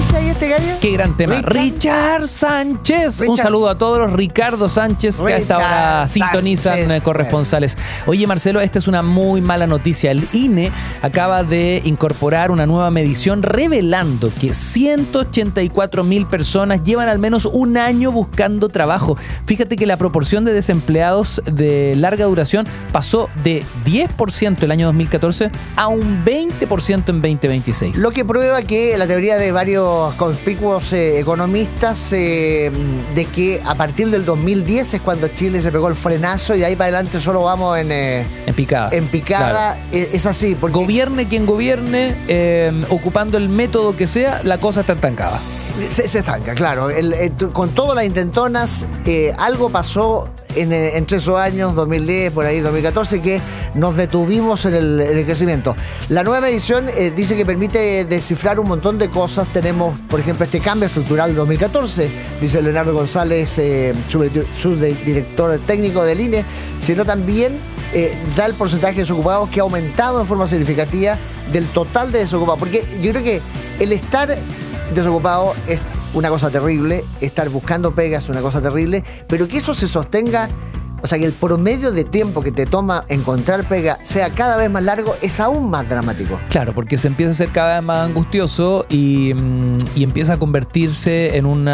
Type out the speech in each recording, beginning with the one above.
dice ahí este gallo? Qué gran tema. Richard Sánchez. Un saludo a todos los Ricardo Sánchez que a esta hora sintonizan corresponsales. Oye, Marcelo, esta es una muy mala noticia. El INE acaba de incorporar una nueva medición revelando que 184.000 personas llevan al menos un año buscando trabajo. Fíjate que la proporción de desempleados de larga duración pasó de 10% el año 2014 a un 20% en 2026. Lo que prueba que la teoría de varios conspicuos economistas de que a partir del 2010 es cuando Chile se pegó el frenazo y de ahí para adelante solo vamos en picada. En picada, claro. Es así. Porque gobierne quien gobierne, ocupando el método que sea, la cosa está estancada. Se estanca, claro. Con todas las intentonas, algo pasó entre esos años, 2010, por ahí, 2014, que nos detuvimos en el crecimiento. La nueva medición dice que permite descifrar un montón de cosas. Tenemos, por ejemplo, este cambio estructural 2014, dice Leonardo González, subdirector técnico del INE, sino también da el porcentaje de desocupados que ha aumentado en forma significativa del total de desocupados. Porque yo creo que el estar desocupado es una cosa terrible, estar buscando pegas es una cosa terrible, pero que eso se sostenga, o sea, que el promedio de tiempo que te toma encontrar pega sea cada vez más largo, es aún más dramático. Claro, porque se empieza a ser cada vez más angustioso y empieza a convertirse en un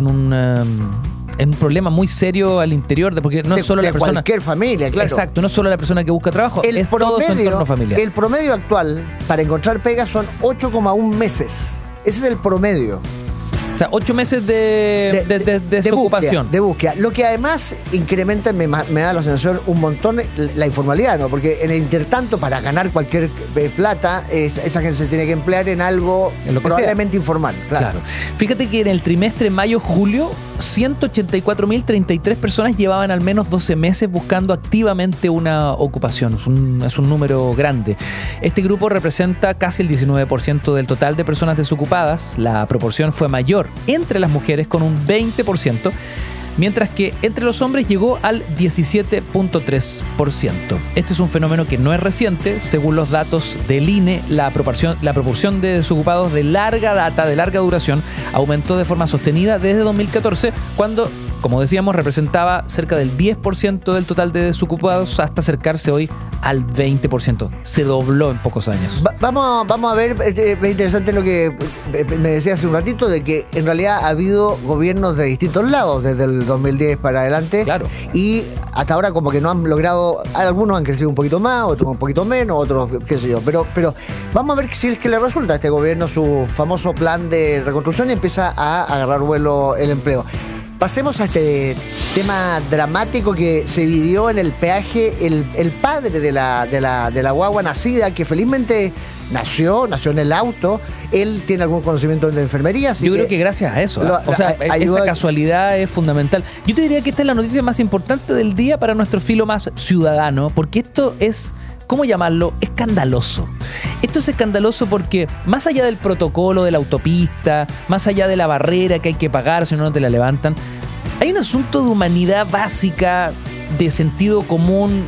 problema muy serio al interior, porque no es solo la persona. Cualquier familia, claro. Exacto, no es solo la persona que busca trabajo, es todo su entorno familiar. El promedio actual para encontrar pega son 8,1 meses. Ese es el promedio. O sea, 8 meses de desocupación. De búsqueda. Lo que además incrementa, me da la sensación, un montón la informalidad, ¿no? Porque en el intertanto, para ganar cualquier plata, esa gente se tiene que emplear en algo probablemente informal. Claro. Fíjate que en el trimestre mayo-julio, 184.033 personas llevaban al menos 12 meses buscando activamente una ocupación. Es un número grande. Este grupo representa casi el 19% del total de personas desocupadas. La proporción fue mayor entre las mujeres con un 20%, mientras que entre los hombres llegó al 17.3%. Este es un fenómeno que no es reciente. Según los datos del INE, la proporción de desocupados de larga data, de larga duración, aumentó de forma sostenida desde 2014, cuando, como decíamos, representaba cerca del 10% del total de desocupados, hasta acercarse hoy al 20%. Se dobló en pocos años. Vamos a ver, es interesante lo que me decía hace un ratito, de que en realidad ha habido gobiernos de distintos lados, desde el 2010 para adelante. Claro. Y hasta ahora como que no han logrado, algunos han crecido un poquito más, otros un poquito menos, otros qué sé yo. Pero vamos a ver si es que le resulta a este gobierno su famoso plan de reconstrucción y empieza a agarrar vuelo el empleo. Pasemos a este tema dramático que se vivió en el peaje. El padre de la guagua nacida, que felizmente nació en el auto. Él tiene algún conocimiento de enfermería. Yo creo que gracias a eso. Esa casualidad es fundamental. Yo te diría que esta es la noticia más importante del día para nuestro filo más ciudadano, porque esto es, ¿cómo llamarlo? Escandaloso. Esto es escandaloso porque, más allá del protocolo de la autopista, más allá de la barrera que hay que pagar si no te la levantan, hay un asunto de humanidad básica, de sentido común,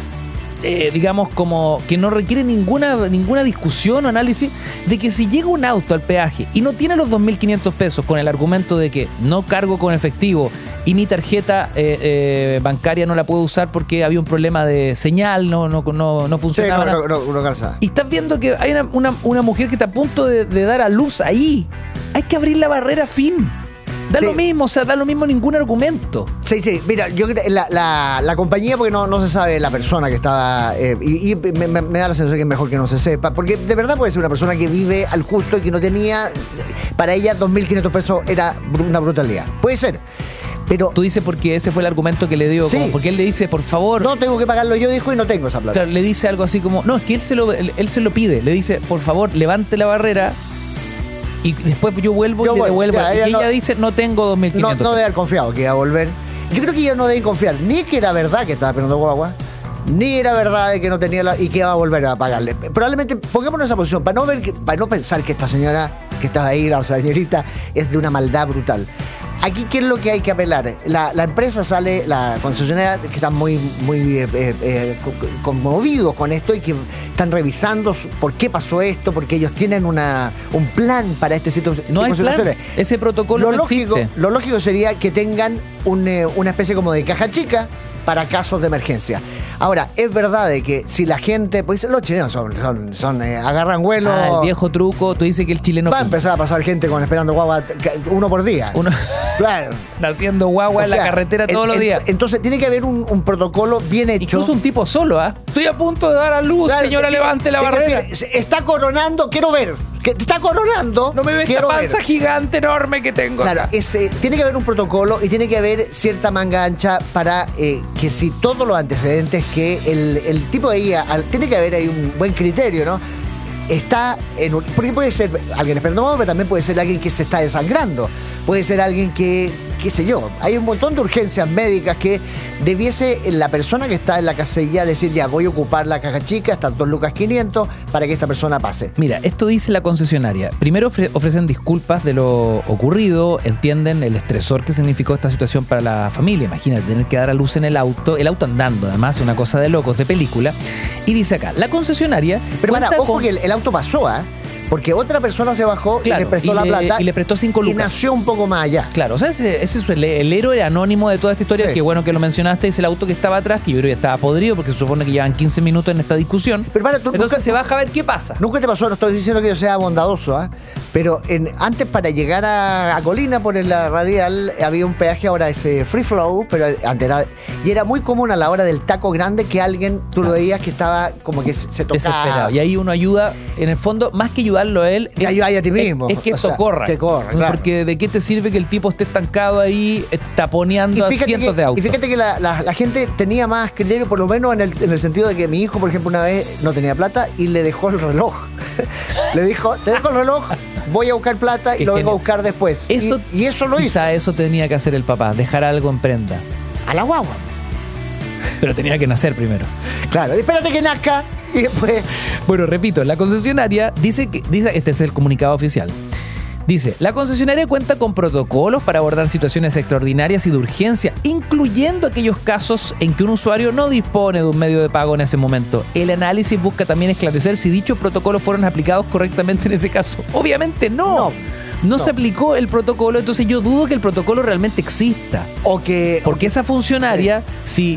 digamos, como que no requiere ninguna discusión o análisis, de que si llega un auto al peaje y no tiene los 2.500 pesos con el argumento de que no cargo con efectivo y mi tarjeta bancaria no la puedo usar porque había un problema de señal, no funcionaba. Sí, no calza. Y estás viendo que hay una mujer que está a punto de dar a luz ahí. Hay que abrir la barrera, fin. Da lo mismo, o sea, da lo mismo ningún argumento. Sí, mira, yo creo que la compañía, porque no se sabe la persona que estaba, y me da la sensación que es mejor que no se sepa, porque de verdad puede ser una persona que vive al justo y que no tenía, para ella 2.500 pesos era una brutalidad. Puede ser. Pero tú dices porque ese fue el argumento que le dio, sí, como porque él le dice, por favor, no tengo que pagarlo yo, dijo, y no tengo esa plata. Claro, le dice algo así como, no, es que él se lo pide, le dice, por favor, levante la barrera y después yo vuelvo y le devuelvo. Y ella dice, no tengo 2.500. No debe haber confiado que iba a volver. Yo creo que ella no debe confiar ni que era verdad que estaba esperando guagua, ni era verdad de que no tenía y que iba a volver a pagarle. Probablemente, pongámonos en esa posición, para no pensar que esta señora que estaba ahí, la señorita, es de una maldad brutal. aquí, ¿qué es lo que hay que apelar? La empresa sale, la concesionaria, que están muy conmovidos con esto y que están revisando por qué pasó esto, porque ellos tienen un plan para este tipo de situaciones. Ese protocolo no existe. Lo lógico sería que tengan una especie como de caja chica para casos de emergencia. Ahora, es verdad de que si la gente, pues los chilenos agarran vuelo. El viejo truco, tú dices que el chileno va a empezar a pasar gente esperando guagua uno por día. Claro. Naciendo guagua en la carretera todos los días. Entonces tiene que haber un protocolo bien hecho. Incluso un tipo solo, Estoy a punto de dar a luz, claro, señora, levante la barrera. Está coronando, quiero ver. Que te está coronando. No me ve esta panza gigante enorme que tengo. Claro, tiene que haber un protocolo y tiene que haber cierta manga ancha para que si todos los antecedentes que el tipo de ahí, tiene que haber ahí un buen criterio, ¿no? Está porque puede ser alguien esperando, pero también puede ser alguien que se está desangrando. Puede ser alguien que, qué sé yo, hay un montón de urgencias médicas que debiese la persona que está en la casilla decir, ya, voy a ocupar la caja chica, hasta 2 lucas 500 para que esta persona pase. Mira, esto dice la concesionaria. Primero ofrecen disculpas de lo ocurrido, entienden el estresor que significó esta situación para la familia. Imagínate, tener que dar a luz en el auto andando, además, una cosa de locos, de película. Y dice acá, la concesionaria... Pero ojo que el auto pasó, porque otra persona se bajó, claro, y le prestó la plata. Y le prestó 5 lucas. Y nació un poco más allá. Claro, o sea, ese es el héroe anónimo de toda esta historia. Sí. Que bueno que lo mencionaste, es el auto que estaba atrás, que yo creo que estaba podrido, porque se supone que llevan 15 minutos en esta discusión. Pero entonces se baja a ver qué pasa. Nunca te pasó, no estoy diciendo que yo sea bondadoso, pero antes para llegar a Colina por la radial había un peaje, ahora ese free flow, pero antes y era muy común a la hora del taco grande que alguien, tú lo veías que estaba como que se tocaba. Desesperado. Y ahí uno ayuda, en el fondo, más que ayudarlo a él, a ti mismo. Es que esto corra. Que corra, claro. Porque de qué te sirve que el tipo esté estancado ahí, taponeando a cientos de autos. Y fíjate que la gente tenía más criterio, por lo menos en el sentido de que mi hijo, por ejemplo, una vez no tenía plata y le dejó el reloj. Le dijo, te dejo el reloj, voy a buscar plata y lo vengo a buscar después. Y eso lo hizo. Quizá eso tenía que hacer el papá, dejar algo en prenda. A la guagua. Pero tenía que nacer primero. Claro, espérate que nazca. Y después... Bueno, repito, la concesionaria dice, este es el comunicado oficial. Dice, la concesionaria cuenta con protocolos para abordar situaciones extraordinarias y de urgencia, incluyendo aquellos casos en que un usuario no dispone de un medio de pago en ese momento. El análisis busca también esclarecer si dichos protocolos fueron aplicados correctamente en este caso. Obviamente no. No se aplicó el protocolo, entonces yo dudo que el protocolo realmente exista. Porque esa funcionaria, si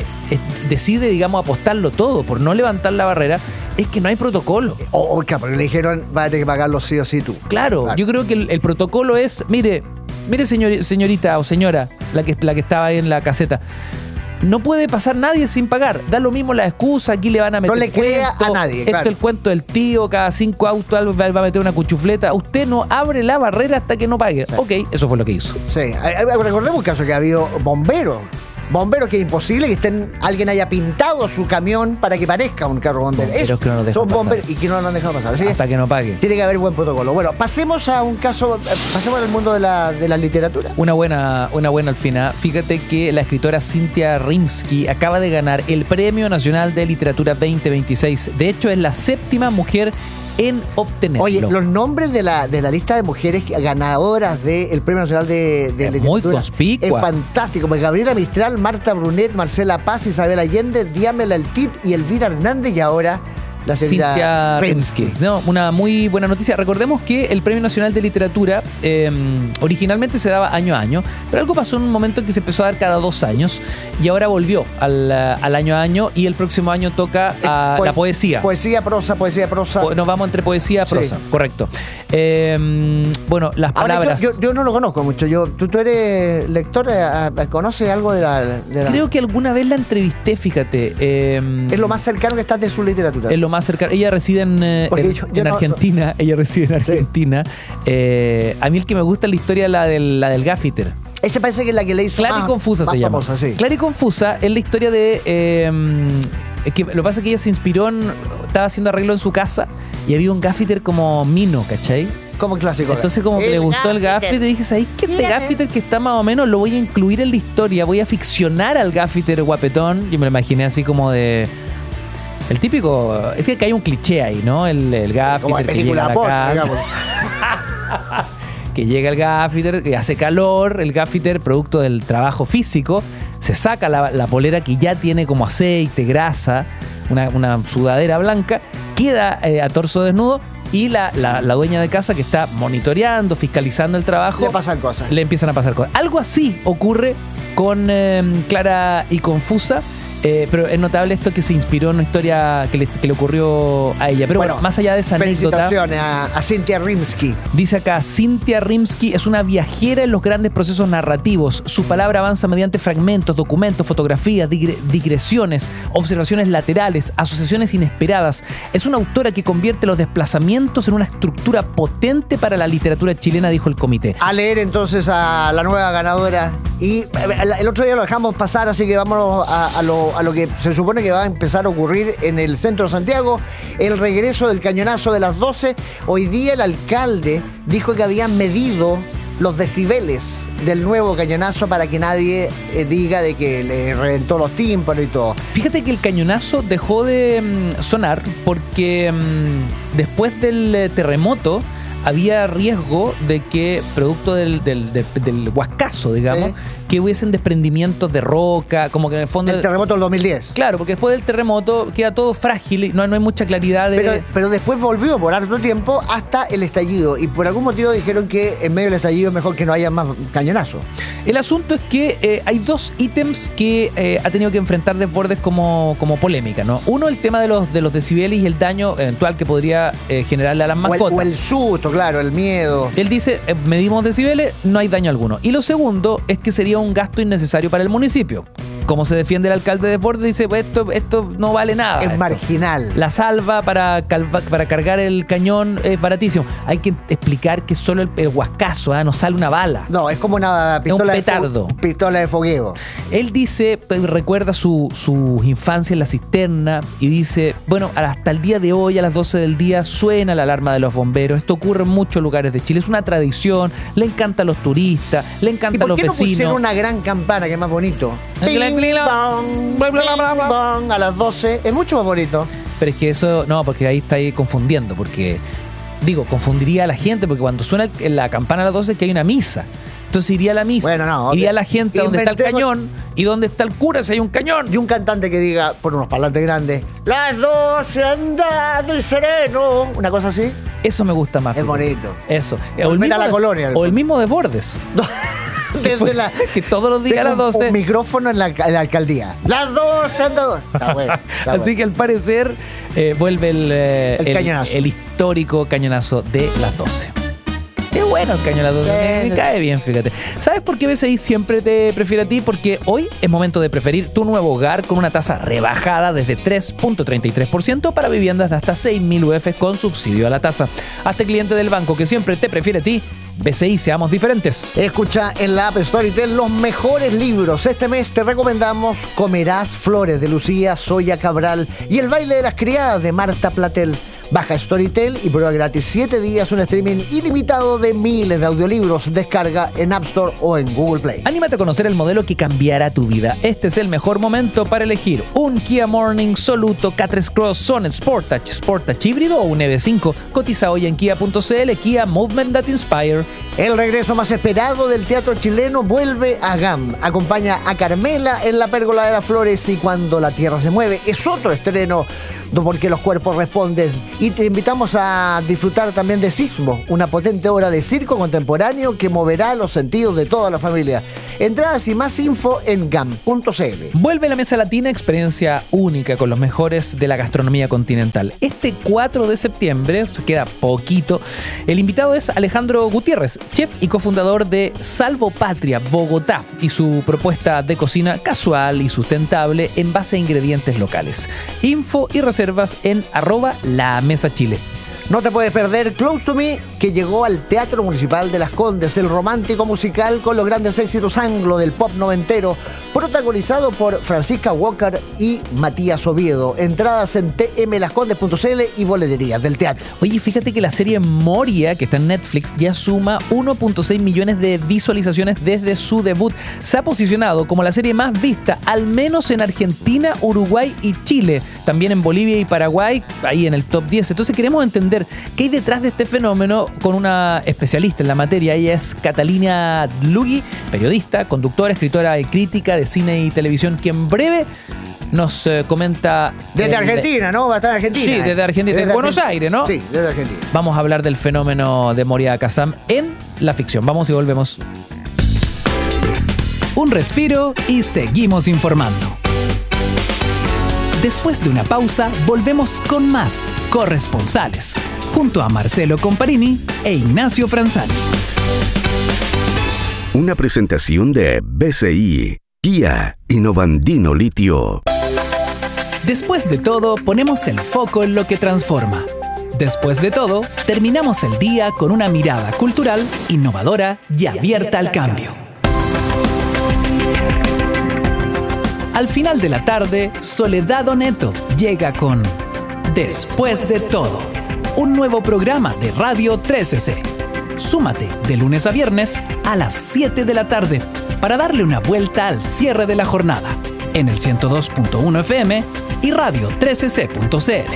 decide, digamos, apostarlo todo por no levantar la barrera, es que no hay protocolo. Porque le dijeron, vas a tener que pagarlo sí o sí tú. Claro. Yo creo que el protocolo es, mire señorita o señora, la que estaba ahí en la caseta. No puede pasar nadie sin pagar. Da lo mismo la excusa, aquí le van a meter. No le crea a nadie. Esto es el cuento del tío, cada 5 autos va a meter una cuchufleta. Usted no abre la barrera hasta que no pague. Sí. Ok, eso fue lo que hizo. Sí, recordemos un caso que ha habido bomberos que es imposible que alguien haya pintado su camión para que parezca un carro bombero. Que no son bomberos y que no lo han dejado pasar. ¿Sí? Hasta que no pague. Tiene que haber buen protocolo. Bueno, pasemos a un caso, pasemos al mundo de la literatura. Una buena al final. Fíjate que la escritora Cynthia Rimsky acaba de ganar el Premio Nacional de Literatura 2026. De hecho, es la 7ª mujer en obtenerlo. Oye, los nombres de la lista de mujeres ganadoras del Premio Nacional de Literatura muy conspicua. Es fantástico. Gabriela Mistral, Marta Brunet, Marcela Paz, Isabel Allende, Diamela Eltit y Elvira Hernández, y ahora la Cynthia Rimsky. No, una muy buena noticia. Recordemos que el Premio Nacional de Literatura originalmente se daba año a año, pero algo pasó en un momento en que se empezó a dar cada 2 años y ahora volvió al año a año, y el próximo año toca la poesía. Poesía, prosa. Nos vamos entre poesía y prosa, sí. Correcto. Bueno, las palabras... Ahora, yo no lo conozco mucho. ¿Tú eres lector? ¿Conoces algo de la...? Creo que alguna vez la entrevisté, fíjate. Es lo más cercano que estás de su literatura. Es lo más cercano. Ella reside en Argentina. Ella reside en Argentina. Sí. A mí el que me gusta es la historia, la del gaffiter. Esa parece que es la que le hizo Clara y Confusa se llama. Famosa, sí. Clara y Confusa es la historia de... que lo que pasa es que ella se inspiró estaba haciendo arreglo en su casa y había un gaffiter como mino, ¿cachai? Como clásico. Entonces como que le gustó el gaffiter y dije, ¿sabes qué? Este gaffiter que está más o menos lo voy a incluir en la historia. Voy a ficcionar al gaffiter guapetón. Yo me lo imaginé así como de... El típico... Es que hay un cliché ahí, ¿no? El gaffiter que llega a la casa. que llega el gaffiter, que hace calor, el gaffiter, producto del trabajo físico, se saca la polera que ya tiene como aceite, grasa, una sudadera blanca, queda a torso desnudo y la dueña de casa que está monitoreando, fiscalizando el trabajo, le empiezan a pasar cosas. Algo así ocurre con Clara y Confusa. Pero es notable esto que se inspiró en una historia que le ocurrió a ella. Pero bueno, más allá de esa anécdota, felicitaciones a Cynthia Rimsky. Dice acá, Cynthia Rimsky es una viajera en los grandes procesos narrativos. Su palabra avanza mediante fragmentos, documentos, fotografías, digresiones, observaciones laterales, asociaciones inesperadas. Es una autora que convierte los desplazamientos en una estructura potente para la literatura chilena, dijo el comité. A leer entonces a la nueva ganadora. Y el otro día lo dejamos pasar, así que vámonos a lo que se supone que va a empezar a ocurrir en el centro de Santiago, el regreso del cañonazo de las 12. Hoy día el alcalde dijo que habían medido los decibeles del nuevo cañonazo para que nadie diga de que le reventó los tímpanos y todo. Fíjate que el cañonazo dejó de sonar porque después del terremoto había riesgo de que, producto del huascazo, digamos, que hubiesen desprendimientos de roca, como que en el fondo... El terremoto del 2010. Claro, porque después del terremoto queda todo frágil y no hay mucha claridad de... Pero después volvió por harto tiempo hasta el estallido, y por algún motivo dijeron que en medio del estallido es mejor que no haya más cañonazo. El asunto es que hay dos ítems que ha tenido que enfrentar Desbordes como polémica, ¿no? Uno, el tema de los decibeles y el daño eventual que podría generarle a las mascotas. O el susto, claro, el miedo. Él dice, medimos decibeles, no hay daño alguno. Y lo segundo es que sería un gasto innecesario para el municipio. Como se defiende el alcalde de Desbordes, dice, pues esto no vale nada. Es marginal. La salva para cargar el cañón es baratísimo. Hay que explicar que solo el huascazo, no sale una bala. No, es como una pistola, es un petardo. Pistola de fogueo. Él dice, recuerda su infancia en la cisterna y dice, bueno, hasta el día de hoy a las 12 del día suena la alarma de los bomberos. Esto ocurre en muchos lugares de Chile. Es una tradición, le encanta a los turistas, le encanta a los vecinos. ¿Y por qué no pusieron una gran campana que es más bonito? A las 12 es mucho más bonito. Pero es que eso, no, porque ahí está confundiendo, porque confundiría a la gente, porque cuando suena la campana a las 12 es que hay una misa. Entonces iría a la misa, iría a la gente donde está el cañón y donde está el cura si hay un cañón. Y un cantante que diga, por unos parlantes grandes, las 12 andando y sereno, una cosa así. Eso me gusta más. Es bonito. Eso. La colonia. O el mismo Desbordes. Que todos los días a las 12. Un micrófono en la alcaldía. Las 12 andando. Está bueno. Así que al parecer vuelve el histórico cañonazo de las 12. Qué bueno el cañonazo, me cae bien, fíjate. ¿Sabes por qué BCI siempre te prefiere a ti? Porque hoy es momento de preferir tu nuevo hogar con una tasa rebajada desde 3.33% para viviendas de hasta 6.000 UF con subsidio a la tasa. Hazte cliente del banco que siempre te prefiere a ti. BCI, seamos diferentes. Escucha en la App Storytel los mejores libros. Este mes te recomendamos Comerás Flores de Lucía Soya Cabral y El baile de las criadas de Marta Platel. Baja Storytel y prueba gratis 7 días un streaming ilimitado de miles de audiolibros. Descarga en App Store o en Google Play. Anímate a conocer el modelo que cambiará tu vida. Este es el mejor momento para elegir un Kia Morning, Soluto, K3 Cross, Sonet, Sportage híbrido o un EV5. Cotiza hoy en kia.cl. Kia, Movement that Inspire. El regreso más esperado del teatro chileno vuelve a GAM. Acompaña a Carmela en la Pérgola de las Flores y Cuando la Tierra se mueve. Es otro estreno porque los cuerpos responden. Y te invitamos a disfrutar también de Sismo, una potente obra de circo contemporáneo que moverá los sentidos de toda la familia. Entradas y más info en gam.cl. Vuelve la Mesa Latina, experiencia única con los mejores de la gastronomía continental. Este 4 de septiembre, queda poquito, el invitado es Alejandro Gutiérrez, chef y cofundador de Salvo Patria, Bogotá, y su propuesta de cocina casual y sustentable en base a ingredientes locales. Info y reservas en @lamesachile. No te puedes perder Close to Me, que llegó al Teatro Municipal de Las Condes, el romántico musical con los grandes éxitos anglo del pop noventero, protagonizado por Francisca Walker y Matías Oviedo. Entradas en tmlascondes.cl y boleterías del teatro. Oye, fíjate que la serie Moria, que está en Netflix, ya suma 1.6 millones de visualizaciones desde su debut. Se ha posicionado como la serie más vista, al menos en Argentina, Uruguay y Chile. También en Bolivia y Paraguay, ahí en el top 10. Entonces queremos entender entender qué hay detrás de este fenómeno con una especialista en la materia. Ella es Catalina Dlugui, periodista, conductora, escritora y crítica de cine y televisión, que en breve nos comenta... Desde Argentina, ¿no? Va a estar en Argentina. Sí, desde Argentina. Desde Buenos Aires, ¿no? Sí, desde Argentina. Vamos a hablar del fenómeno de Moria Kazan en la ficción. Vamos y volvemos. Un respiro y seguimos informando. Después de una pausa, volvemos con más Corresponsales, junto a Marcelo Comparini e Ignacio Franzani. Una presentación de BCI, Kia y Novandino Litio. Después de todo, ponemos el foco en lo que transforma. Después de todo, terminamos el día con una mirada cultural, innovadora y abierta al cambio. Al final de la tarde, Soledad Oneto llega con Después de todo, un nuevo programa de Radio 13C. Súmate de lunes a viernes a las 7 de la tarde para darle una vuelta al cierre de la jornada en el 102.1 FM y radio 13c.cl.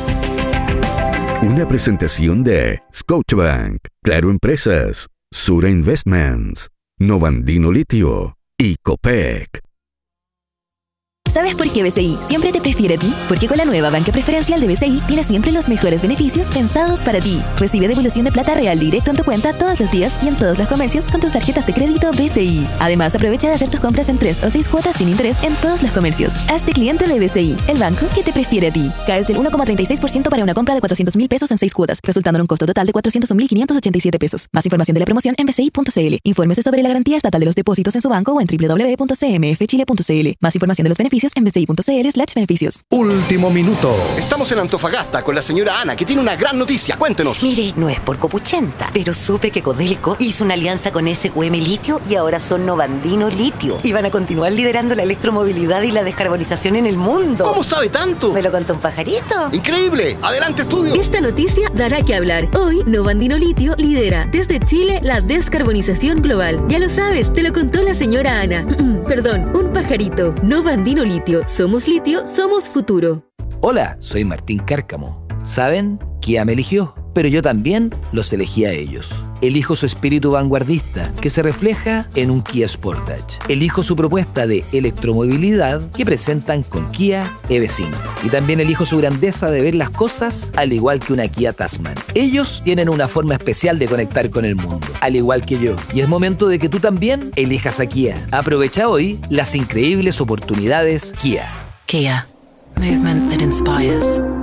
Una presentación de Scotiabank, Claro Empresas, Sura Investments, Novandino Litio y Copec. ¿Sabes por qué BCI siempre te prefiere a ti? Porque con la nueva banca preferencial de BCI tienes siempre los mejores beneficios pensados para ti. Recibe devolución de plata real directo en tu cuenta todos los días y en todos los comercios con tus tarjetas de crédito BCI. Además, aprovecha de hacer tus compras en 3 o 6 cuotas sin interés en todos los comercios. Hazte cliente de BCI, el banco que te prefiere a ti. Caes del 1,36% para una compra de 400.000 pesos en 6 cuotas, resultando en un costo total de 401.587 pesos. Más información de la promoción en bci.cl. Infórmese sobre la garantía estatal de los depósitos en su banco o en www.cmfchile.cl. Más información de los beneficios en bci.cl/beneficios. Último minuto. Estamos en Antofagasta con la señora Ana, que tiene una gran noticia. Cuéntenos. Mire, no es por copuchenta, pero supe que Codelco hizo una alianza con SQM Litio y ahora son Novandino Litio. Y van a continuar liderando la electromovilidad y la descarbonización en el mundo. ¿Cómo sabe tanto? ¿Me lo contó un pajarito? ¡Increíble! ¡Adelante, estudio! Esta noticia dará que hablar. Hoy, Novandino Litio lidera desde Chile la descarbonización global. Ya lo sabes, te lo contó la señora Ana. Perdón, un pajarito. Novandino Litio. Somos litio, somos futuro. Hola, soy Martín Cárcamo. ¿Saben? Kia me eligió, pero yo también los elegí a ellos. Elijo su espíritu vanguardista, que se refleja en un Kia Sportage. Elijo su propuesta de electromovilidad que presentan con Kia EV5. Y también elijo su grandeza de ver las cosas, al igual que una Kia Tasman. Ellos tienen una forma especial de conectar con el mundo, al igual que yo. Y es momento de que tú también elijas a Kia. Aprovecha hoy las increíbles oportunidades Kia. Kia. Movement that inspires.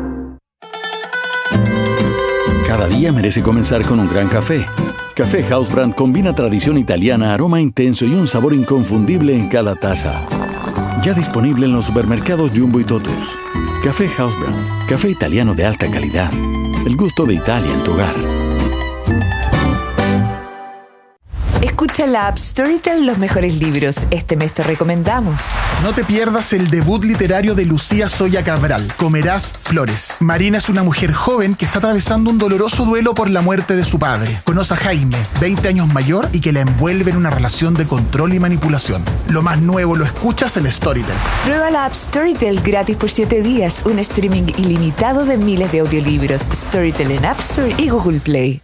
Cada día merece comenzar con un gran café. Café Housebrand combina tradición italiana, aroma intenso y un sabor inconfundible en cada taza. Ya disponible en los supermercados Jumbo y Totus. Café Housebrand, café italiano de alta calidad. El gusto de Italia en tu hogar. Escucha la app Storytel los mejores libros. Este mes te recomendamos. No te pierdas el debut literario de Lucía Soya Cabral, Comerás Flores. Marina es una mujer joven que está atravesando un doloroso duelo por la muerte de su padre. Conoce a Jaime, 20 años mayor y que la envuelve en una relación de control y manipulación. Lo más nuevo lo escuchas en Storytel. Prueba la app Storytel gratis por 7 días. Un streaming ilimitado de miles de audiolibros. Storytel en App Store y Google Play.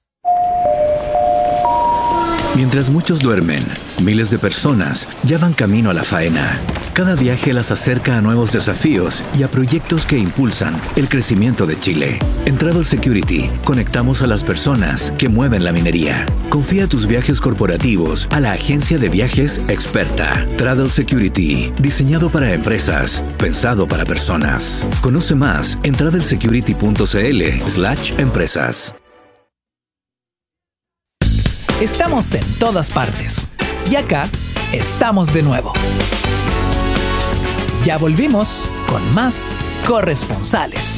Mientras muchos duermen, miles de personas ya van camino a la faena. Cada viaje las acerca a nuevos desafíos y a proyectos que impulsan el crecimiento de Chile. En Travel Security, conectamos a las personas que mueven la minería. Confía tus viajes corporativos a la agencia de viajes experta. Travel Security, diseñado para empresas, pensado para personas. Conoce más en travelsecurity.cl/empresas. Estamos en todas partes. Y acá estamos de nuevo. Ya volvimos con más Corresponsales.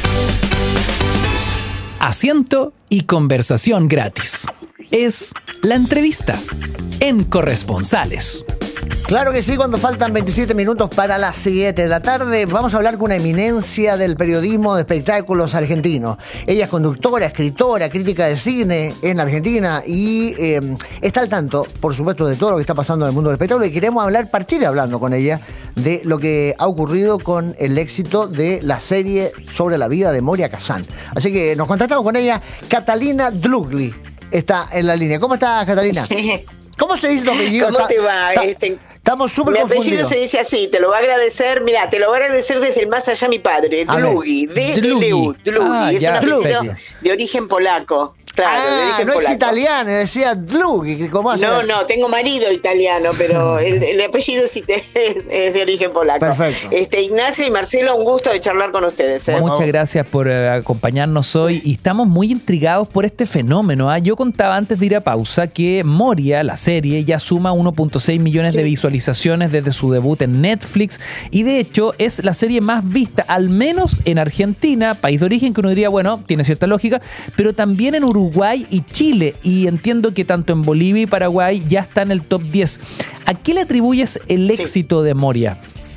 Asiento y conversación gratis. Es la entrevista en Corresponsales. Claro que sí, cuando faltan 27 minutos para las 7 de la tarde, vamos a hablar con una eminencia del periodismo de espectáculos argentino. Ella es conductora, escritora, crítica de cine en Argentina y está al tanto, por supuesto, de todo lo que está pasando en el mundo del espectáculo, y queremos partir hablando con ella de lo que ha ocurrido con el éxito de la serie sobre la vida de Moria Kazan. Así que nos contactamos con ella. Catalina Dlugli está en la línea. ¿Cómo estás, Catalina? Sí. ¿Cómo se dice tu apellido? ¿Cómo te va? Estamos súper confundidos. Mi apellido se dice así, te lo va a agradecer. Mira, te lo va a agradecer desde el más allá mi padre, Dlugi, D-L-U, Dlugi. Es un apellido de origen polaco. Claro, de origen no polaco. Es italiano, decía Dlugi. No, tengo marido italiano, pero el apellido sí es de origen polaco. Perfecto. Ignacio y Marcelo, un gusto de charlar con ustedes. Muchas gracias por acompañarnos hoy y estamos muy intrigados por este fenómeno. Yo contaba antes de ir a pausa que Moria, la serie, ya suma 1.6 millones de visualizaciones desde su debut en Netflix y de hecho es la serie más vista, al menos en Argentina, país de origen que uno diría, bueno, tiene cierta lógica, pero también en Uruguay y Chile, y entiendo que tanto en Bolivia y Paraguay ya está en el top 10. ¿A qué le atribuyes el éxito de Moria?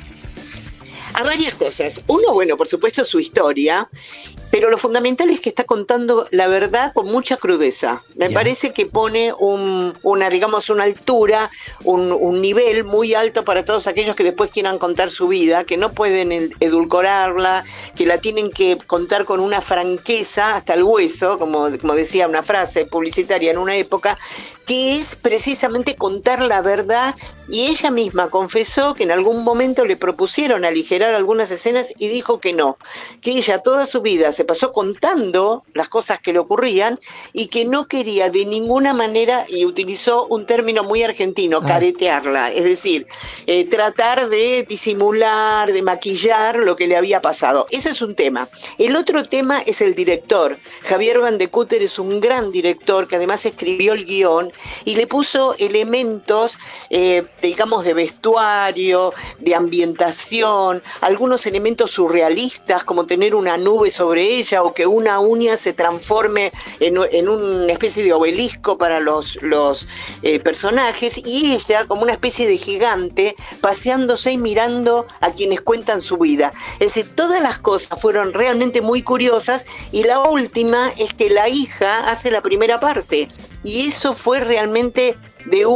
A varias cosas. Uno, bueno, por supuesto su historia, pero lo fundamental es que está contando la verdad con mucha crudeza. Me parece que pone una altura, un nivel muy alto para todos aquellos que después quieran contar su vida, que no pueden edulcorarla, que la tienen que contar con una franqueza hasta el hueso, como decía una frase publicitaria en una época, que es precisamente contar la verdad, y ella misma confesó que en algún momento le propusieron aligerar algunas escenas y dijo que no, que ella toda su vida se pasó contando las cosas que le ocurrían y que no quería de ninguna manera, y utilizó un término muy argentino, caretearla, es decir, tratar de disimular, de maquillar lo que le había pasado. Eso es un tema. El otro tema es el director. Javier Van de Cúter es un gran director que además escribió el guión y le puso elementos, digamos, de vestuario, de ambientación, algunos elementos surrealistas como tener una nube sobre ella o que una uña se transforme en una especie de obelisco para los personajes, y ella como una especie de gigante paseándose y mirando a quienes cuentan su vida. Es decir, todas las cosas fueron realmente muy curiosas, y la última es que la hija hace la primera parte, y eso fue realmente de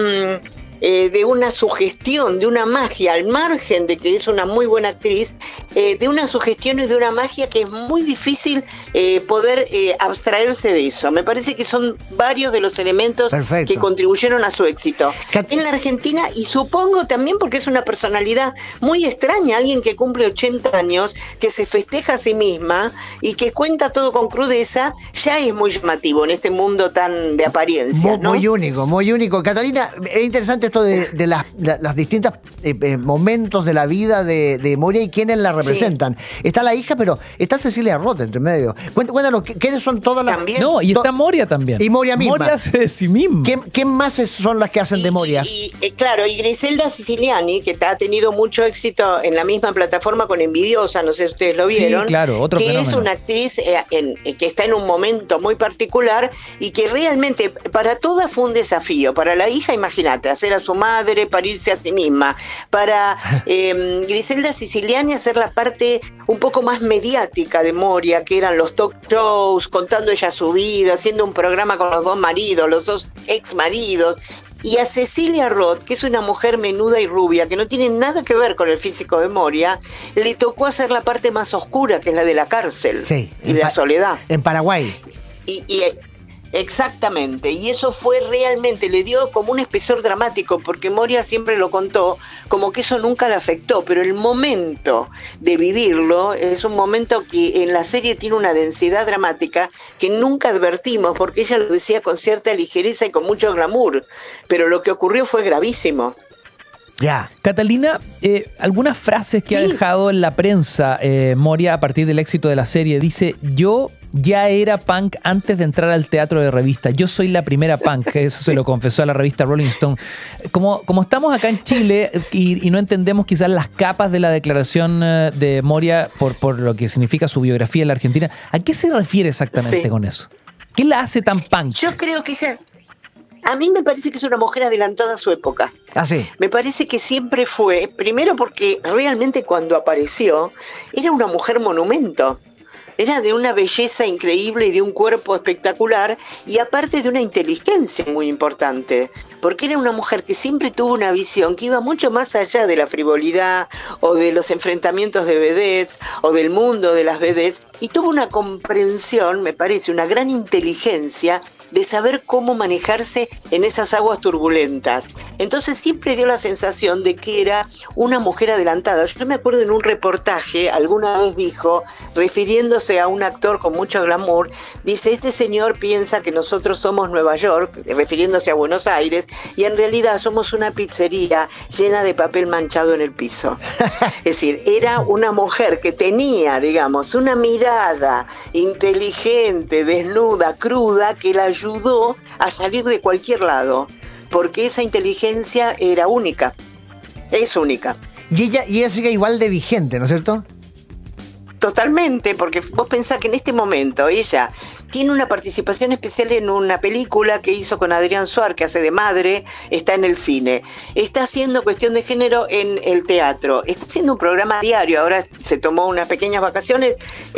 una sugestión, de una magia, al margen de que es una muy buena actriz, de una sugestión y de una magia que es muy difícil poder abstraerse de eso. Me parece que son varios de los elementos que contribuyeron a su éxito en la Argentina, y supongo también porque es una personalidad muy extraña, alguien que cumple 80 años, que se festeja a sí misma y que cuenta todo con crudeza, ya es muy llamativo en este mundo tan de apariencia, ¿no? Muy único. Catalina, es interesante esto de las distintas momentos de la vida de Moria y quiénes la representan. Está la hija, pero está Cecilia Roth entre medio. Cuéntanos, ¿quiénes son todas las...? No, y está Moria también. Y Moria misma. Moria hace de sí misma. ¿Quién más son las que hacen de Moria? Claro, y Griselda Siciliani, que ha tenido mucho éxito en la misma plataforma con Envidiosa, no sé si ustedes lo vieron. Sí, claro, otro que fenómeno. Es una actriz que está en un momento muy particular y que realmente para todas fue un desafío. Para la hija, imagínate, hacer a su madre, parirse a sí misma. Para Griselda Siciliani, hacer la parte un poco más mediática de Moria, que eran los talk shows, contando ella su vida, haciendo un programa con los dos maridos, los dos ex maridos. Y a Cecilia Roth, que es una mujer menuda y rubia, que no tiene nada que ver con el físico de Moria, le tocó hacer la parte más oscura, que es la de la cárcel y de la soledad. En Paraguay. Exactamente, y eso fue realmente, le dio como un espesor dramático, porque Moria siempre lo contó como que eso nunca la afectó, pero el momento de vivirlo es un momento que en la serie tiene una densidad dramática que nunca advertimos, porque ella lo decía con cierta ligereza y con mucho glamour, pero lo que ocurrió fue gravísimo. Catalina, algunas frases que ha dejado en la prensa Moria a partir del éxito de la serie. Dice: yo ya era punk antes de entrar al teatro de revista. Yo soy la primera punk. Eso se lo confesó a la revista Rolling Stone. Como estamos acá en Chile y no entendemos quizás las capas de la declaración de Moria por lo que significa su biografía en la Argentina, ¿a qué se refiere exactamente con eso? ¿Qué la hace tan punk? Yo creo que A mí me parece que es una mujer adelantada a su época. Ah, sí. Me parece que siempre fue, primero porque realmente cuando apareció, era una mujer monumento. Era de una belleza increíble y de un cuerpo espectacular y aparte de una inteligencia muy importante, porque era una mujer que siempre tuvo una visión que iba mucho más allá de la frivolidad o de los enfrentamientos de vedettes o del mundo de las vedettes y tuvo una comprensión, me parece, una gran inteligencia de saber cómo manejarse en esas aguas turbulentas. Entonces siempre dio la sensación de que era una mujer adelantada. Yo me acuerdo en un reportaje, alguna vez dijo, refiriéndose a un actor con mucho glamour, dice, este señor piensa que nosotros somos Nueva York, refiriéndose a Buenos Aires, y en realidad somos una pizzería llena de papel manchado en el piso. Es decir, era una mujer que tenía, digamos, una mirada inteligente, desnuda, cruda, que la ayudó a salir de cualquier lado, porque esa inteligencia era única, es única. Y ella sigue igual de vigente, ¿no es cierto? Totalmente, porque vos pensás que en este momento ella tiene una participación especial en una película que hizo con Adrián Suar, que hace de madre, está en el cine, está haciendo Cuestión de Género en el teatro, está haciendo un programa diario, ahora se tomó unas pequeñas vacaciones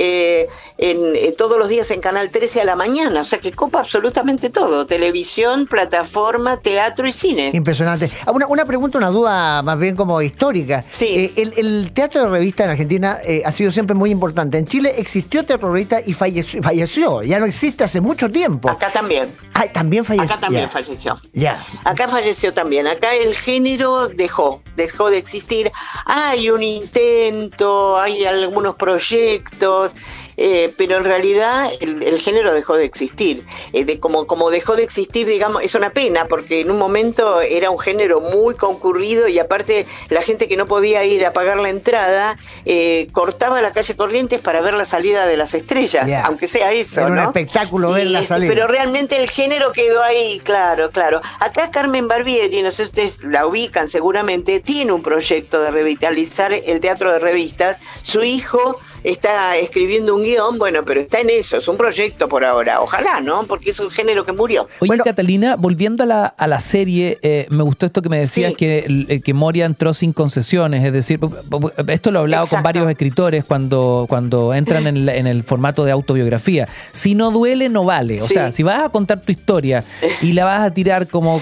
todos los días en Canal 13 a la mañana, o sea que copa absolutamente todo, televisión, plataforma, teatro y cine. Impresionante. Una pregunta, una duda más bien como histórica. Sí. El teatro de revista en Argentina ha sido siempre muy importante. En Chile existió teatro de revista y falleció. Ya no existe hace mucho tiempo. Acá también. Ah, también falleció. Acá también falleció. Ya. Acá falleció también. Acá el género dejó de existir. Hay un intento, hay algunos proyectos, pero en realidad el género dejó de existir. Como dejó de existir, digamos, es una pena, porque en un momento era un género muy concurrido y aparte la gente que no podía ir a pagar la entrada cortaba la calle Corrientes para ver la salida de las estrellas, aunque sea eso, era ¿no? un espectáculo ver la salida. Pero realmente el género quedó ahí, claro. Acá Carmen Barbieri, no sé si ustedes la ubican seguramente, tiene un proyecto de revitalizar el teatro de revistas. Su hijo está escribiendo un guión, bueno, pero está en eso, es un proyecto por ahora, ojalá, ¿no? Porque es un género que murió. Oye, Catalina, volviendo a la serie, me gustó esto que me decías, que Moria entró sin concesiones, es decir, esto lo he hablado con varios escritores cuando entran en el formato de autobiografía. Si no duele, no vale. O sea, si vas a contar tu historia y la vas a tirar como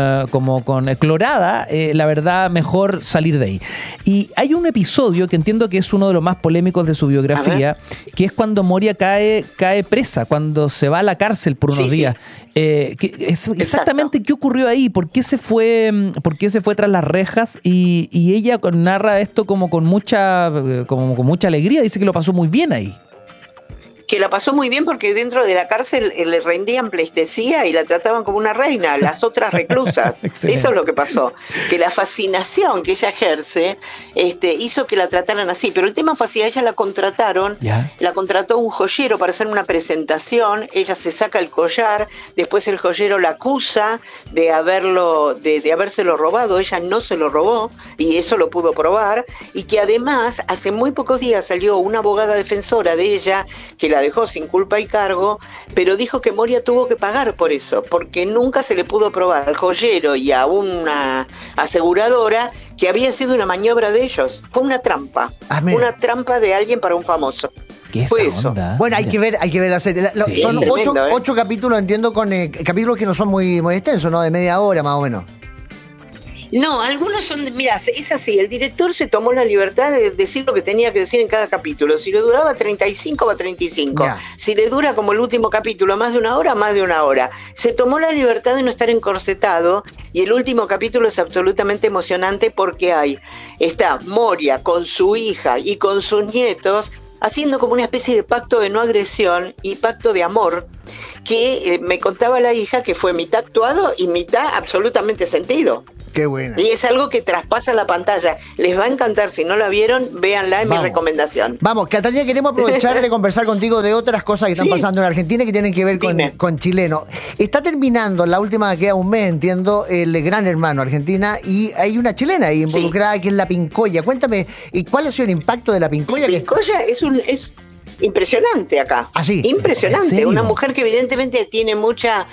con clorada, la verdad, mejor salir de ahí. Y hay un episodio que entiendo que es uno de los más polémicos de su biografía, que es cuando Moria cae presa, cuando se va a la cárcel por unos días. Exactamente qué ocurrió ahí, por qué se fue tras las rejas, y ella narra esto como con mucha alegría, dice que lo pasó muy bien ahí. Que la pasó muy bien porque dentro de la cárcel le rendían pleistesía y la trataban como una reina, las otras reclusas. Eso es lo que pasó. Que la fascinación que ella ejerce hizo que la trataran así. Pero el tema fue así, a ella la contrataron, la contrató un joyero para hacer una presentación, ella se saca el collar, después el joyero la acusa de habérselo robado, ella no se lo robó y eso lo pudo probar, y que además hace muy pocos días salió una abogada defensora de ella que la dejó sin culpa y cargo, pero dijo que Moria tuvo que pagar por eso, porque nunca se le pudo probar al joyero y a una aseguradora que había sido una maniobra de ellos. Fue una trampa, una trampa de alguien para un famoso. Fue eso. Bueno, hay que ver la serie. Son tremendo, 8 capítulos, entiendo, con capítulos que no son muy extensos, ¿no? De media hora más o menos. No, algunos son, mira, es así, el director se tomó la libertad de decir lo que tenía que decir en cada capítulo. Si le duraba 35, va 35. Si le dura como el último capítulo más de una hora, más de una hora. Se tomó la libertad de no estar encorsetado, y el último capítulo es absolutamente emocionante porque está Moria con su hija y con sus nietos haciendo como una especie de pacto de no agresión y pacto de amor, que me contaba la hija que fue mitad actuado y mitad absolutamente sentido. Qué buena. Y es algo que traspasa la pantalla. Les va a encantar. Si no la vieron, véanla, es mi recomendación. Vamos, Catalina, queremos aprovechar de conversar contigo de otras cosas que están pasando en Argentina y que tienen que ver con chileno. Está terminando, la última queda un mes, entiendo, el Gran Hermano Argentina, y hay una chilena ahí involucrada que es la Pincoya. Cuéntame, ¿cuál ha sido el impacto de la Pincoya? Pincoya impresionante acá. ¿Ah, sí? Impresionante. Una mujer que evidentemente tiene mucha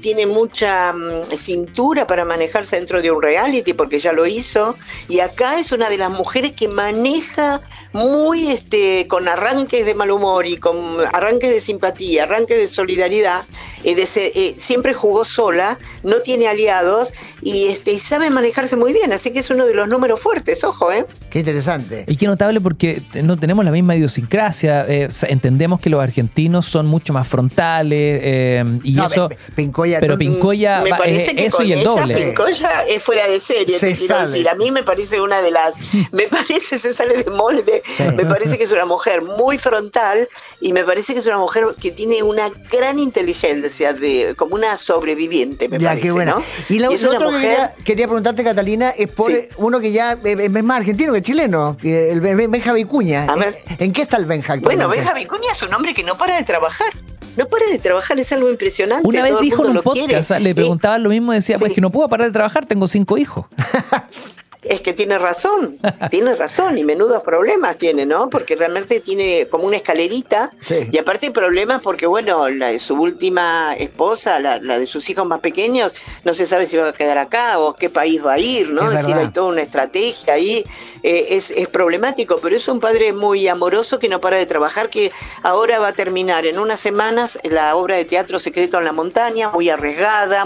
cintura para manejarse dentro de un reality, porque ya lo hizo. Y acá es una de las mujeres que maneja muy con arranques de mal humor y con arranques de simpatía, arranques de solidaridad. Siempre jugó sola, no tiene aliados y sabe manejarse muy bien. Así que es uno de los números fuertes, ojo, ¿eh? Qué interesante. Y qué notable porque no tenemos la misma idiosincrasia. Entendemos que los argentinos son mucho más frontales Pincoya, pero Pincoya me parece que eso con y el doble. Pincoya es fuera de serie, te quiero decir. A mí me parece una de las... se sale de molde. Sí. Me parece que es una mujer muy frontal y me parece que es una mujer que tiene una gran inteligencia, como una sobreviviente, me parece, qué ¿no? Y lo otro que quería preguntarte, Catalina, es por uno que ya es más argentino que chileno, el Benja Vicuña. ¿En qué está el Benja actualmente? Bueno, Benja Vicuña es un hombre que no para de trabajar. No para de trabajar, es algo impresionante. Una vez dijo en un podcast, le preguntaban lo mismo, decía, pues que no puedo parar de trabajar, tengo 5 hijos. Es que tiene razón, y menudos problemas tiene, ¿no? Porque realmente tiene como una escalerita, y aparte problemas porque, bueno, su última esposa, la de sus hijos más pequeños, no se sabe si va a quedar acá o a qué país va a ir, ¿no? Es decir, hay toda una estrategia ahí, es problemático, pero es un padre muy amoroso que no para de trabajar, que ahora va a terminar en unas semanas la obra de teatro Secreto en la Montaña, muy arriesgada,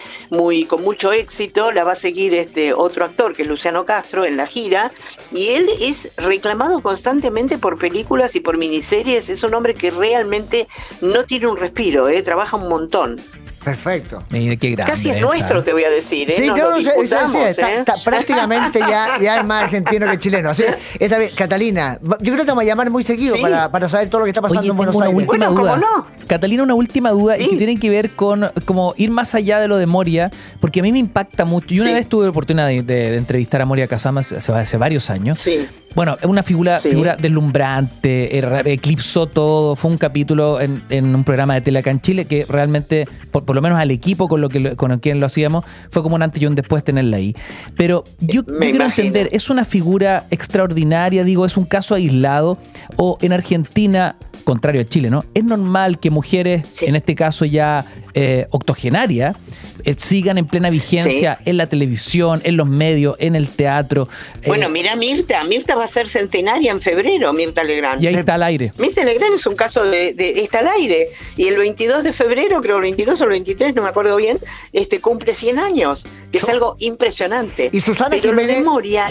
con mucho éxito, la va a seguir otro actor, que es Luciano Castro, en la gira, y él es reclamado constantemente por películas y por miniseries. Es un hombre que realmente no tiene un respiro, trabaja un montón. Perfecto. Mire qué grande. Casi es nuestro, te voy a decir. Sí, Nos lo disputamos, está prácticamente ya es más argentino que chileno. Así esta vez, Catalina, yo creo que te vamos a llamar muy seguido para saber todo lo que está pasando en Buenos Aires. Bueno, ¿cómo no? Catalina, una última duda y que tiene que ver con como ir más allá de lo de Moria, porque a mí me impacta mucho. Yo una vez tuve la oportunidad de entrevistar a Moria Kazama hace varios años. Sí. Bueno, es una figura deslumbrante, eclipsó todo. Fue un capítulo en un programa de tele acá en Chile que realmente, por lo menos al equipo con quien lo hacíamos, fue como un antes y un después tenerla ahí. Pero yo quiero entender, ¿es una figura extraordinaria? Digo, ¿es un caso aislado? ¿O en Argentina, contrario a Chile, ¿no? ¿Es normal que mujeres, en este caso ya octogenarias, sigan en plena vigencia en la televisión, en los medios, en el teatro? Bueno, mira Mirta va a ser centenaria en febrero, Mirta Legrand. Y ahí está al aire. Mirta Legrand es un caso está al aire, y el 22 de febrero, creo el 22 o el 23, no me acuerdo bien, cumple 100 años, que es algo impresionante. Y Susana Pero Jiménez... lo de Moria,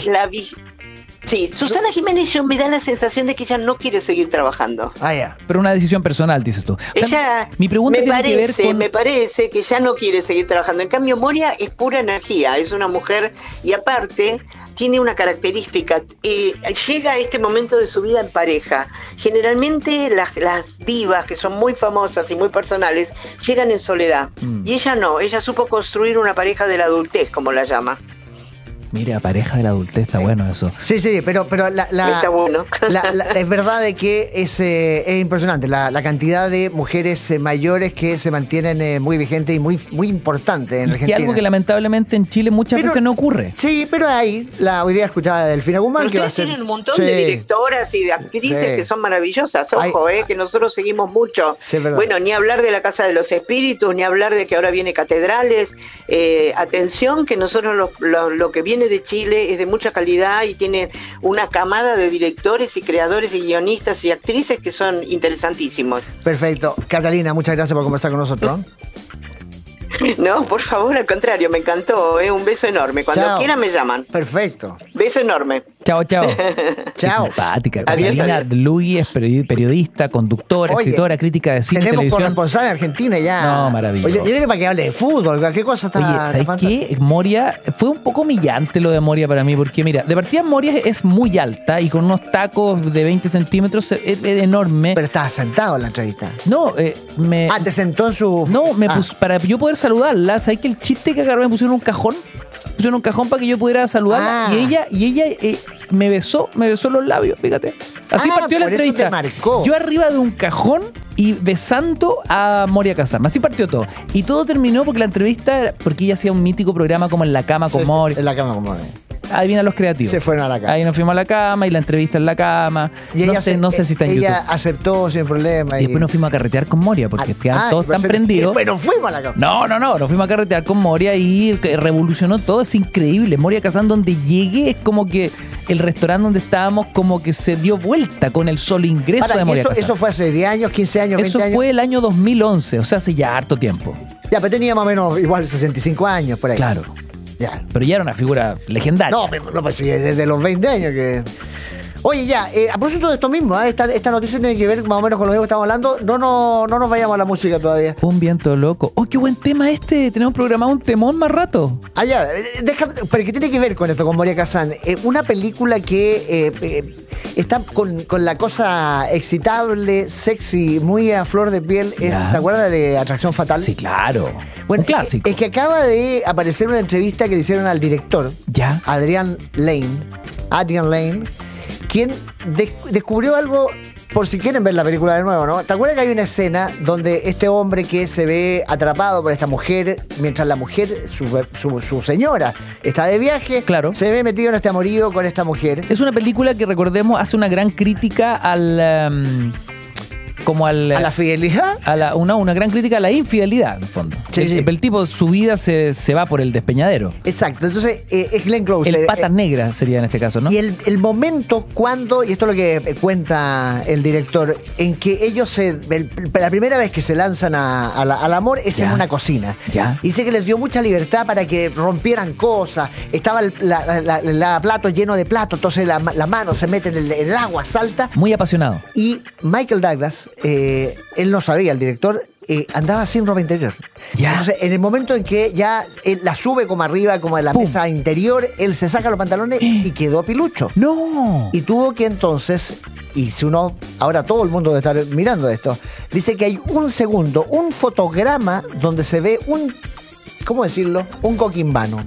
Sí, Susana Jiménez me da la sensación de que ella no quiere seguir trabajando. Pero una decisión personal, dices tú. Ella, mi pregunta me parece que ya no quiere seguir trabajando. En cambio, Moria es pura energía, es una mujer y aparte tiene una característica, llega a este momento de su vida en pareja. Generalmente las divas, que son muy famosas y muy personales, llegan en soledad. Y ella no, ella supo construir una pareja de la adultez, como la llama. Mira, pareja de la adultez, está bueno eso. Sí, pero está bueno. Es verdad de que es impresionante la cantidad de mujeres mayores que se mantienen muy vigentes y muy importantes en Argentina. Y algo que lamentablemente en Chile muchas veces no ocurre. Sí, pero hay hoy día escuchada de Delfina Guzmán. Ustedes tienen un montón de directoras y de actrices que son maravillosas, ojo, que nosotros seguimos mucho. Sí, bueno, ni hablar de la Casa de los Espíritus, ni hablar de que ahora viene Catedrales. Atención, que nosotros lo que viene de Chile es de mucha calidad y tiene una camada de directores y creadores y guionistas y actrices que son interesantísimos. Perfecto. Catalina, muchas gracias por conversar con nosotros. No, por favor, al contrario, me encantó. Un beso enorme. Cuando quieran me llaman. Perfecto. Beso enorme. Chao. Chao. Simpática. Catalina Dlugy es periodista, conductora, escritora, crítica de cine y televisión. Tenemos corresponsal en Argentina ya. No, maravilloso. Oye, yo creo que para que hable de fútbol, ¿qué cosa está? Oye, ¿sabes qué? Moria, fue un poco humillante lo de Moria para mí, porque mira, de partida Moria es muy alta y con unos tacos de 20 centímetros es enorme. Pero estabas sentado en la entrevista. No, te sentó en su... No, para yo poder saludarla, ¿sabes qué? El chiste que agarró me pusieron un cajón. Pusieron un cajón para que yo pudiera saludarla. Y ella me besó los labios, fíjate. Así partió la entrevista. Yo arriba de un cajón y besando a Moria Kazama. Así partió todo. Y todo terminó porque la entrevista, porque ella hacía un mítico programa como En la cama con Moria. En la cama con Moria. Adivina los creativos. Se fueron a la cama. Ahí nos fuimos a la cama y la entrevista en la cama. Y no sé si está en ella YouTube. aceptó sin problema. Y después nos fuimos a carretear con Moria porque quedaban todos tan prendidos. Bueno, fuimos a la cama. No, nos fuimos a carretear con Moria y revolucionó todo. Es increíble. Moria Kazan, donde llegué, es como que el restaurante donde estábamos como que se dio vuelta con el solo ingreso de Moria Kazan. ¿Eso fue hace 10 años, 15 años, 20 años? Eso fue el año 2011, o sea, hace ya harto tiempo. Ya, pero tenía más o menos igual 65 años por ahí. Claro. Ya. Pero ya era una figura legendaria. No, pues sí, desde los 20 años que... Oye, ya, a propósito de esto mismo, esta noticia tiene que ver más o menos con lo que estamos hablando. No nos vayamos a la música todavía. Un viento loco. ¡Oh, qué buen tema este! Tenemos programado un temón más rato. Ya, pero ¿qué tiene que ver con esto, con Moria Kazan? Una película que está con la cosa excitable, sexy, muy a flor de piel. ¿Te acuerdas de Atracción Fatal? Sí, claro. Bueno, un clásico. Es que acaba de aparecer una entrevista que le hicieron al director, Adrian Lane, quien descubrió algo, por si quieren ver la película de nuevo, ¿no? ¿Te acuerdas que hay una escena donde este hombre que se ve atrapado por esta mujer, mientras la mujer, su señora, está de viaje, se ve metido en este amorío con esta mujer? Es una película que, recordemos, hace una gran crítica al... ¿A la fidelidad? Una gran crítica a la infidelidad, en el fondo. Sí. El tipo, su vida se va por el despeñadero. Exacto, entonces es Glenn Close. El patas negras sería en este caso, ¿no? Y el momento cuando, y esto es lo que cuenta el director, en que ellos la primera vez que se lanzan al amor es en una cocina. Y dice que les dio mucha libertad para que rompieran cosas. Estaba el plato lleno de platos, entonces la mano se mete en el agua, salta. Muy apasionado. Y Michael Douglas, él no sabía, el director, andaba sin ropa interior. Entonces, en el momento en que ya él la sube como arriba, como de la mesa interior, él se saca los pantalones y quedó pilucho. ¡No! Y tuvo que entonces, y si uno, ahora todo el mundo debe estar mirando esto, dice que hay un segundo, un fotograma donde se ve ¿cómo decirlo? Un coquimbano.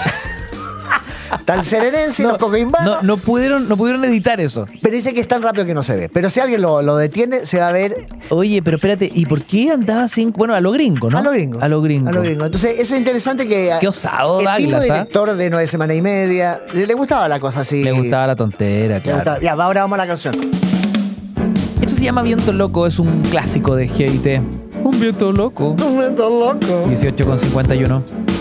Tal serenense y los coquimbanos. No pudieron editar eso. Pero dice que es tan rápido que no se ve. Pero si alguien lo detiene, se va a ver. Oye, pero espérate, ¿y por qué andaba sin...? Bueno, a lo gringo, ¿no? A lo gringo. Entonces, eso es interesante que... Qué osado, el Douglas, mismo director de 9 semanas y media, le gustaba la cosa así. Le gustaba la tontera, claro. Ya, ahora vamos a la canción. Esto se llama Viento Loco, es un clásico de GIT. Un viento loco. Un viento loco. 18:51.